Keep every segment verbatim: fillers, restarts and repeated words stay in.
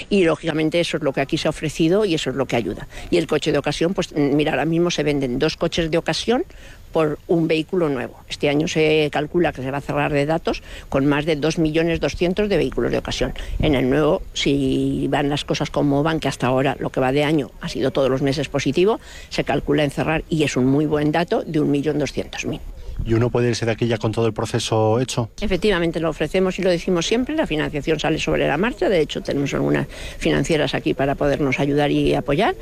Y lógicamente eso es lo que aquí se ha ofrecido y eso es lo que ayuda. Y el coche de ocasión, pues mira, ahora mismo se venden dos coches de ocasión por un vehículo nuevo. Este año se calcula que se va a cerrar de datos con más de dos millones doscientos de vehículos de ocasión. En el nuevo, si van las cosas como van, que hasta ahora lo que va de año ha sido todos los meses positivo, se calcula en cerrar, y es un muy buen dato, de un millón doscientos mil. ¿Y uno puede irse de aquí ya con todo el proceso hecho? Efectivamente, lo ofrecemos y lo decimos siempre, la financiación sale sobre la marcha, de hecho tenemos algunas financieras aquí para podernos ayudar y apoyar,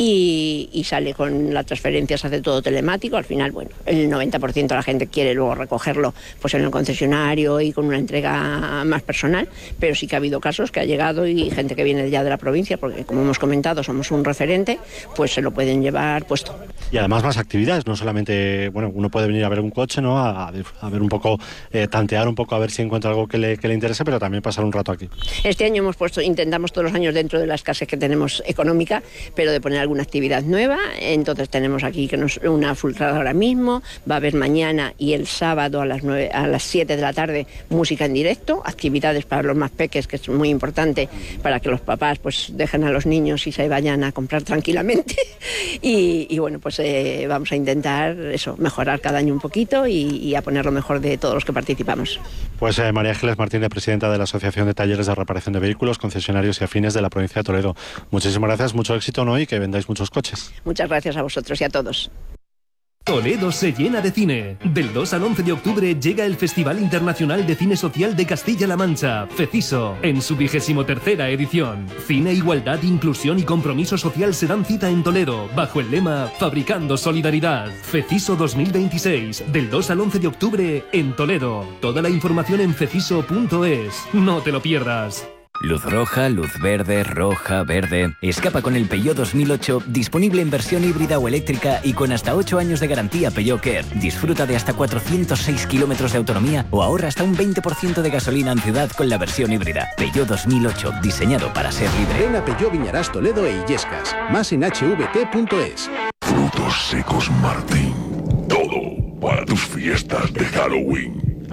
y, y sale con la transferencia, se hace todo telemático. Al final, bueno, el noventa por ciento de la gente quiere luego recogerlo pues en el concesionario y con una entrega más personal, pero sí que ha habido casos que ha llegado y gente que viene ya de la provincia, porque como hemos comentado somos un referente, pues se lo pueden llevar puesto. Y además más actividades, no solamente, bueno, uno puede venir a ver un coche, ¿no? A, a ver un poco, eh, tantear un poco a ver si encuentra algo que le, que le interese, pero también pasar un rato aquí. Este año hemos puesto, intentamos todos los años dentro de la escasez que tenemos económica, pero de poner alguna actividad nueva. Entonces tenemos aquí que nos, una fultrada ahora mismo, va a haber mañana y el sábado a las nueve, a las siete de la tarde música en directo, actividades para los más peques, que es muy importante para que los papás pues dejen a los niños y se vayan a comprar tranquilamente. y, y bueno, pues eh, vamos a intentar eso, mejorar cada año un poquito y, y a poner lo mejor de todos los que participamos. Pues eh, María Ángeles Martínez, presidenta de la Asociación de Talleres de Reparación de Vehículos, Concesionarios y Afines de la provincia de Toledo. Muchísimas gracias, mucho éxito, ¿no? Y que vendáis muchos coches. Muchas gracias a vosotros y a todos. Toledo se llena de cine. Del dos al once de octubre llega el Festival Internacional de Cine Social de Castilla-La Mancha, FECISO, en su vigésimo tercera edición. Cine, igualdad, inclusión y compromiso social se dan cita en Toledo, bajo el lema Fabricando Solidaridad. FECISO dos mil veintiséis, del dos al once de octubre en Toledo. Toda la información en feciso punto es. No te lo pierdas. Luz roja, luz verde, roja, verde. Escapa con el Peugeot dos mil ocho, disponible en versión híbrida o eléctrica y con hasta ocho años de garantía Peugeot Care. Disfruta de hasta cuatrocientos seis kilómetros de autonomía o ahorra hasta un veinte por ciento de gasolina en ciudad con la versión híbrida. Peugeot dos mil ocho, diseñado para ser libre. Ven a Peugeot Viñarás Toledo e Illescas. Más en hache ve te punto es. Frutos secos Martín. Todo para tus fiestas de Halloween.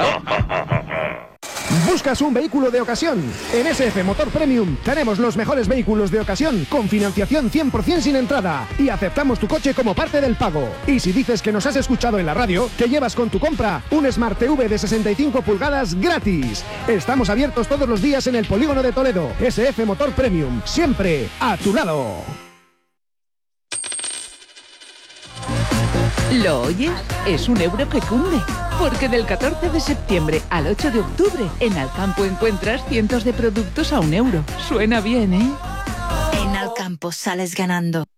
¿Buscas un vehículo de ocasión? En S F Motor Premium tenemos los mejores vehículos de ocasión con financiación cien por ciento sin entrada y aceptamos tu coche como parte del pago. Y si dices que nos has escuchado en la radio, te llevas con tu compra un Smart T V de sesenta y cinco pulgadas gratis. Estamos abiertos todos los días en el polígono de Toledo. S F Motor Premium, siempre a tu lado. ¿Lo oyes? Es un euro que cunde. Porque del catorce de septiembre al ocho de octubre, en Alcampo encuentras cientos de productos a un euro. Suena bien, ¿eh? En Alcampo sales ganando.